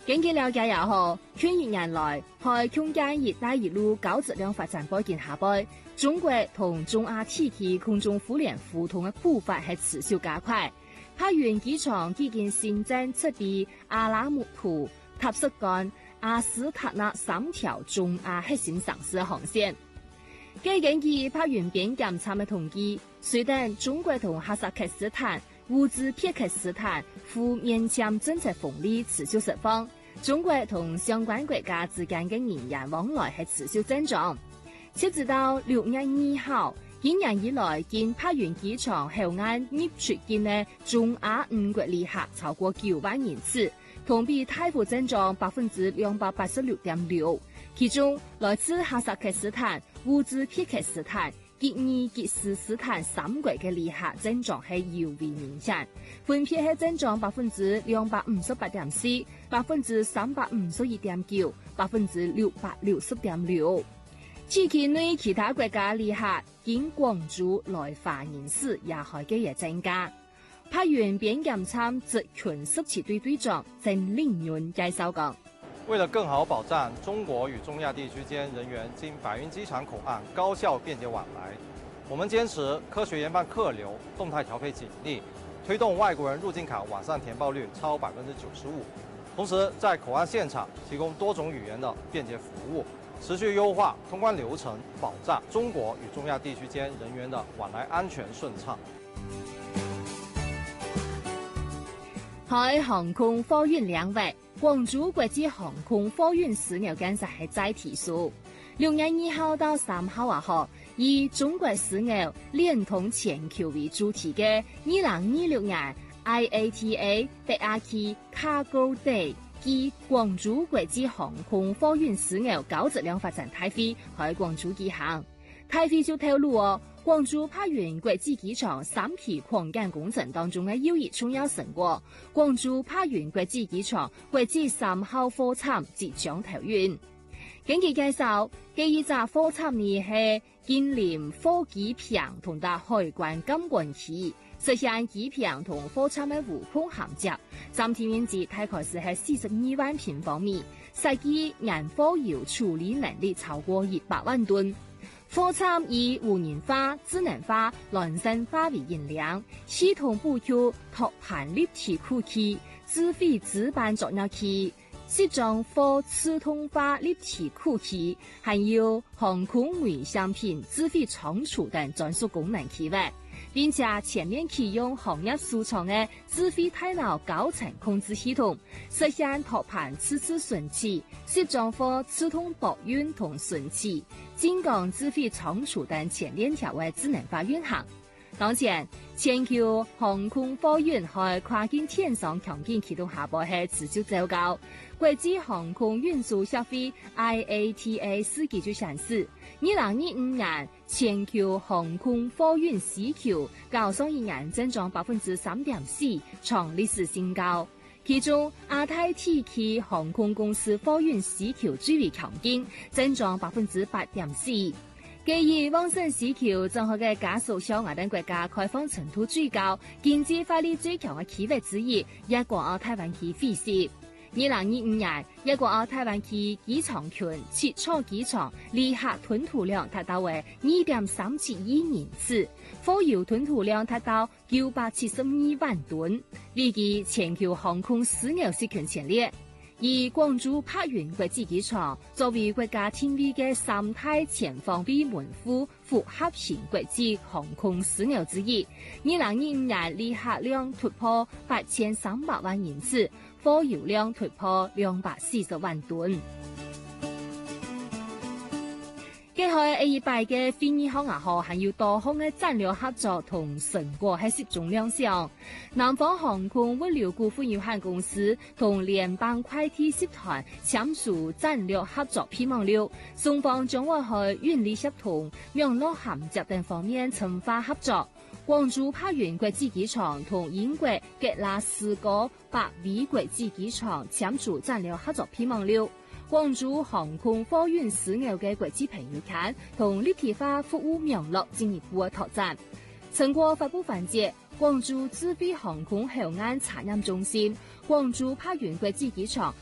根據了解也好，近一年來，在空間一帶一路高質量發展背景下背，中國同中亞地區空中互聯互通的步伐係持續加快。柏園機場已經新增設備阿拉木圖、塔什干、阿斯塔納3條中亞核心城市航線。根據柏園邊檢查的統計，雖然中國同哈薩克斯坦、烏茲別克斯坦赴免簽政策紅利持續釋放，中國同相關國家之間的人員往來係持續增長。截止到6月2號，今年以來經柏園機場後岸入出境的中亞5國旅客超過9萬人次，同比大幅增長286.6%。其中來自哈薩克斯坦、烏茲別克斯坦、吉爾吉斯斯坦3國嘅旅客增長係尤為明顯，分別係增長258.4%、351.9%、660.6%。地區內其他國家旅客經廣州來華人士也開始也增加。柏園邊檢參集群17隊隊長鄭凌雲介紹講： 為了更好保障中國與中亞地區間人員經柏園機場口岸高效便捷往來，我們堅持科學研判客流，動態調配警力，推動外國人入境卡網上填報率超95%。同時，在口岸現場提供多種語言的便捷服務，持續優化通關流程，保障中國與中亞地區間人員的往來安全順暢。 喺航空貨運領域，廣州國際航空貨運樞紐建設係再提速。6月2號到3號以中國樞紐聯通全球為主題嘅2026年 IATA 第2期 Cargo Day 暨廣州國際航空貨運樞紐高質量發展大會喺廣州舉行。大會就透露廣州柏園國際機場3期擴建工程當中嘅又一重要成果，廣州柏園國際機場國際3號貨艙即將投運。根據介紹，第一隻貨艙呢係建臨貨機坪同達海關監管區，實現機坪同貨艙嘅無縫銜接，佔地面積大概是係42萬平方米，實際年貨油處理能力超過100萬噸。貨艙以無人化、智能化、量身化為引領，系統布局托盤立體庫區、智慧值班作業區、適裝貨自動化立體庫區，還有航空微商品智慧倉儲等專屬功能區域，並且全面啟用行業首創的智慧大腦高層控制系統，實現托盤次次順起、適裝貨自動保運同順起、精鋼智慧倉儲等全鏈條嘅智能化運行。當前，全球航空貨運喺跨境電商強勁啟動下波係持續走高。國際航空運輸協會 IATA 司機就顯示，2025年全球航空貨運需求較上一年增長3.4%，創歷史新高。其中，亞太地區航空公司貨運需求最為強勁，增長8.4%。基於旺盛需求，正好嘅加速小亞等國家開放程度最高、經濟發力最強嘅區域之一，粵港澳台灣區飛涉。2025年，粵港澳台灣區機場群設廠機場旅客吞吐量達到為2.37億人次，貨油吞吐量達到972萬噸，預計全球航空樞紐勢權前列。以廣州柏園國際機場作為國家定位嘅三大全方位門戶複合型國際航空樞紐之一，2025年旅客量突破8300萬人次，貨油量突破240萬噸。結合 A100嘅飛機航亞號，還有多項嘅戰略合作同成果喺集中亮相。南方航空物流股份有限公司同聯邦快遞集團簽署戰略合作備忘錄，雙方將會喺運力協同、網絡銜接等方面深化合作。廣州柏園國際機場同英國格拉斯哥柏威國際機場簽署戰略合作備忘錄。廣州航空貨運樞紐嘅國際朋友圈同立體化服務網絡進一步嘅拓展。成果發布環節，廣州智慧航空後岸產業中心、廣州柏園國際機場